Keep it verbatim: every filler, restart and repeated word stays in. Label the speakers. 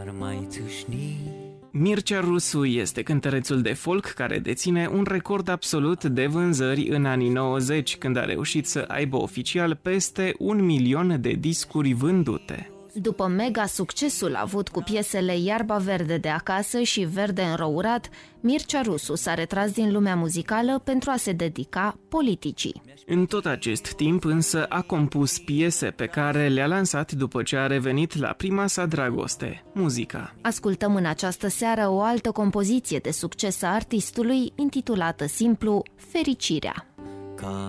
Speaker 1: n-ar mai tâșni.
Speaker 2: Mircea Rusu este cântărețul de folk care deține un record absolut de vânzări în anii nouăzeci, când a reușit să aibă oficial peste un milion de discuri vândute.
Speaker 3: După mega succesul avut cu piesele Iarba verde de acasă și Verde înrourat, Mircea Rusu s-a retras din lumea muzicală pentru a se dedica politicii.
Speaker 2: În tot acest timp însă a compus piese pe care le-a lansat după ce a revenit la prima sa dragoste, muzica.
Speaker 3: Ascultăm în această seară o altă compoziție de succes a artistului, intitulată simplu Fericirea.
Speaker 1: Ca